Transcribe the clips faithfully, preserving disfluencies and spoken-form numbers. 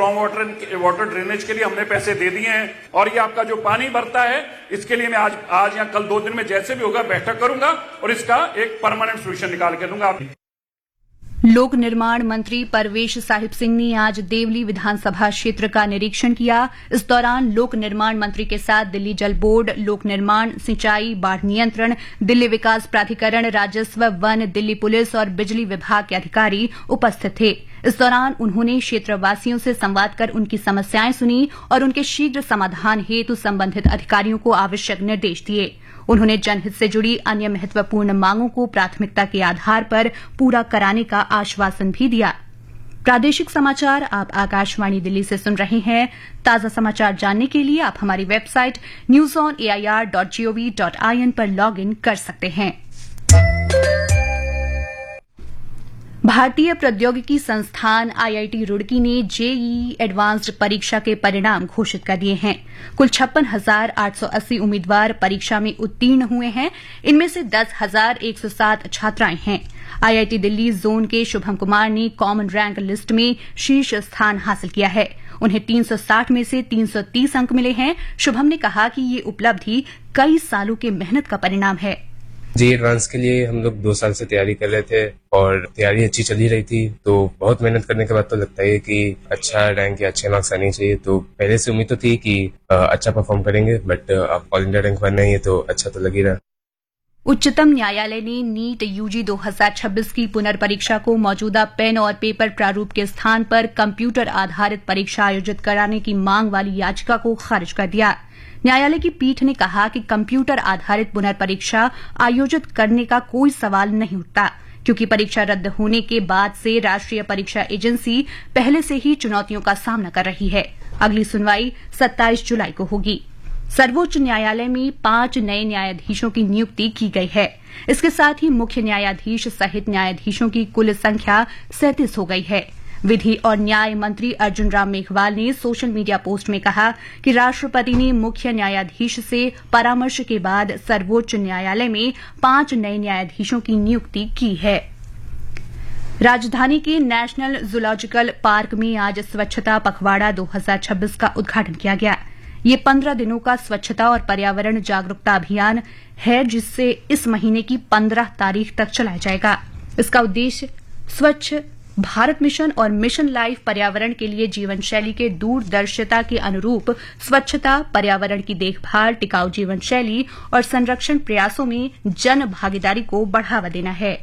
Ground water water drainage के लिए हमने पैसे दे दिए हैं और ये आपका जो पानी भरता है इसके लिए मैं आज आज या कल दो दिन में जैसे भी होगा बैठक करूंगा और इसका एक परमानेंट सोल्यूशन निकाल के दूंगा। लोक निर्माण मंत्री परवेश साहिब सिंह ने आज देवली विधानसभा क्षेत्र का निरीक्षण किया। इस दौरान लोक निर्माण मंत्री के साथ दिल्ली जल बोर्ड, लोक निर्माण, सिंचाई, बाढ़ नियंत्रण, दिल्ली विकास प्राधिकरण, राजस्व, वन, दिल्ली पुलिस और बिजली विभाग के अधिकारी उपस्थित थे। इस दौरान उन्होंने क्षेत्रवासियों से संवाद कर उनकी समस्याएं सुनी और उनके शीघ्र समाधान हेतु संबंधित अधिकारियों को आवश्यक निर्देश दिए। उन्होंने जनहित से जुड़ी अन्य महत्वपूर्ण मांगों को प्राथमिकता के आधार पर पूरा कराने का आश्वासन भी दिया। प्रादेशिक समाचार आप आकाशवाणी दिल्ली से सुन रहे हैं। ताजा समाचार जानने के लिए आप हमारी website news on A I R dot G O V dot I N पर लॉग इन कर सकते हैं। भारतीय प्रौद्योगिकी संस्थान आई आई टी रुड़की ने जे ई ई एडवांस्ड परीक्षा के परिणाम घोषित कर दिए हैं। कुल छप्पन हजार आठ सौ अस्सी उम्मीदवार परीक्षा में उत्तीर्ण हुए हैं। इनमें से दस हजार एक सौ सात छात्राएं हैं। आई आई टी दिल्ली जोन के शुभम कुमार ने कॉमन रैंक लिस्ट में शीर्ष स्थान हासिल किया है। उन्हें तीन सौ साठ में से तीन सौ तीस अंक मिले हैं। शुभम ने कहा कि ये उपलब्धि कई सालों की मेहनत का परिणाम है। जी एडवांस के लिए हम लोग दो साल से तैयारी कर रहे थे और तैयारी अच्छी चली रही थी, तो बहुत मेहनत करने के बाद तो लगता है कि अच्छा रैंक या अच्छे मार्क्स आने चाहिए। तो पहले से उम्मीद तो थी कि अच्छा परफॉर्म करेंगे, बट अब ऑल इंडिया रैंक बनना है तो अच्छा तो लग ही रहा। उच्चतम न्यायालय ने नीट यूजी दो हजार छब्बीस की पुनर्परीक्षा को मौजूदा पेन और पेपर प्रारूप के स्थान पर कंप्यूटर आधारित परीक्षा आयोजित कराने की मांग वाली याचिका को खारिज कर दिया। न्यायालय की पीठ ने कहा कि कंप्यूटर आधारित पुनर्परीक्षा आयोजित करने का कोई सवाल नहीं उठता, क्योंकि परीक्षा रद्द होने के बाद से राष्ट्रीय परीक्षा एजेंसी पहले से ही चुनौतियों का सामना कर रही है। अगली सुनवाई सत्ताईस जुलाई को होगी। सर्वोच्च न्यायालय में पांच नए न्यायाधीशों की नियुक्ति की गई है। इसके साथ ही मुख्य न्यायाधीश सहित न्यायाधीशों की कुल संख्या सैंतीस हो गई है। विधि और न्याय मंत्री अर्जुन राम मेघवाल ने सोशल मीडिया पोस्ट में कहा कि राष्ट्रपति ने मुख्य न्यायाधीश से परामर्श के बाद सर्वोच्च न्यायालय में पांच नए न्यायाधीशों की नियुक्ति की है। राजधानी के नेशनल जूलॉजिकल पार्क में आज स्वच्छता पखवाड़ा दो हजार छब्बीस का उद्घाटन किया गया। ये पंद्रह दिनों का स्वच्छता और पर्यावरण जागरूकता अभियान है, जिससे इस महीने की पंद्रह तारीख तक चलाया जाएगा। इसका उद्देश्य स्वच्छ भारत मिशन और मिशन लाइफ पर्यावरण के लिए जीवन शैली के दूरदर्शिता के अनुरूप स्वच्छता, पर्यावरण की देखभाल, टिकाऊ जीवन शैली और संरक्षण प्रयासों में जन भागीदारी को बढ़ावा देना है।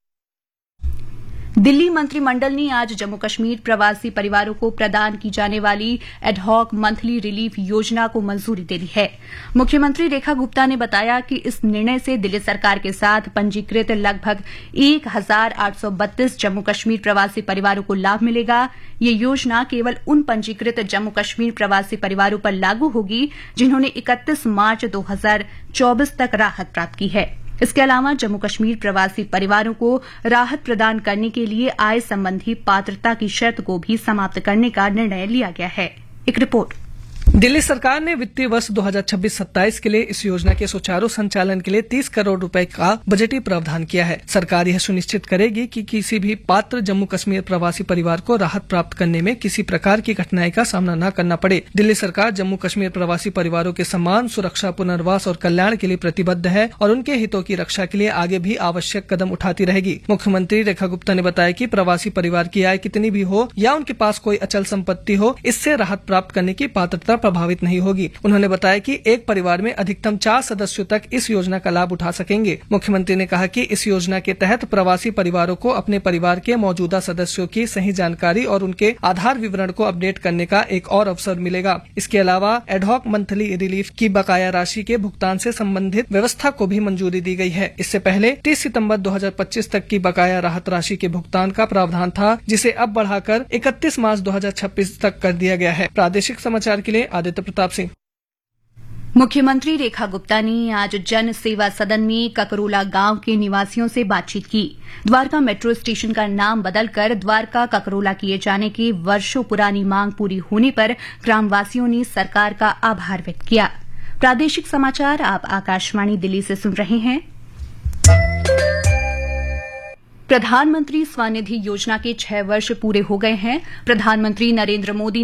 दिल्ली मंत्रिमंडल ने आज जम्मू कश्मीर प्रवासी परिवारों को प्रदान की जाने वाली एडहॉक मंथली रिलीफ योजना को मंजूरी दे दी है। मुख्यमंत्री रेखा गुप्ता ने बताया कि इस निर्णय से दिल्ली सरकार के साथ पंजीकृत लगभग एक हजार आठ सौ बत्तीस जम्मू कश्मीर प्रवासी परिवारों को लाभ मिलेगा। ये योजना केवल उन पंजीकृत जम्मू कश्मीर प्रवासी परिवारों पर लागू होगी जिन्होंने इकतीस मार्च दो हजार चौबीस तक राहत प्राप्त की है। इसके अलावा जम्मू कश्मीर प्रवासी परिवारों को राहत प्रदान करने के लिए आय संबंधी पात्रता की शर्त को भी समाप्त करने का निर्णय लिया गया है। एक रिपोर्ट। दिल्ली सरकार ने वित्तीय वर्ष दो हजार छब्बीस सत्ताईस के लिए इस योजना के सुचारू संचालन के लिए तीस करोड़ रुपए का बजटीय प्रावधान किया है। सरकार यह सुनिश्चित करेगी कि किसी भी पात्र जम्मू कश्मीर प्रवासी परिवार को राहत प्राप्त करने में किसी प्रकार की कठिनाई का सामना न करना पड़े। दिल्ली सरकार जम्मू कश्मीर प्रवासी परिवारों के सम्मान, सुरक्षा, पुनर्वास और कल्याण के लिए प्रतिबद्ध है और उनके हितों की रक्षा के लिए आगे भी आवश्यक कदम उठाती रहेगी। मुख्यमंत्री रेखा गुप्ता ने बताया कि प्रवासी परिवार की आय कितनी भी हो या उनके पास कोई अचल संपत्ति हो, इससे राहत प्राप्त करने की पात्रता प्रभावित नहीं होगी। उन्होंने बताया कि एक परिवार में अधिकतम चार सदस्यों तक इस योजना का लाभ उठा सकेंगे। मुख्यमंत्री ने कहा कि इस योजना के तहत प्रवासी परिवारों को अपने परिवार के मौजूदा सदस्यों की सही जानकारी और उनके आधार विवरण को अपडेट करने का एक और अवसर मिलेगा। इसके अलावा एडहॉक मंथली रिलीफ की बकाया राशि के भुगतान से संबंधित व्यवस्था को भी मंजूरी दी गई है। इससे पहले तीस सितम्बर दो हजार पच्चीस तक की बकाया राहत राशि के भुगतान का प्रावधान था, जिसे अब बढ़ाकर इकतीस मार्च दो हजार छब्बीस तक कर दिया गया है। प्रादेशिक समाचार के लिए आदित्य प्रताप सिंह। मुख्यमंत्री रेखा गुप्ता ने आज जन सेवा सदन में ककरोला गांव के निवासियों से बातचीत की। द्वारका मेट्रो स्टेशन का नाम बदलकर द्वारका ककरोला किए जाने की वर्षों पुरानी मांग पूरी होने पर ग्रामवासियों ने सरकार का आभार व्यक्त किया। प्रादेशिक समाचार आप आकाशवाणी दिल्ली से सुन रहे हैं। प्रधानमंत्री स्वनिधि योजना के छह वर्ष पूरे हो गए हैं। प्रधानमंत्री नरेंद्र मोदी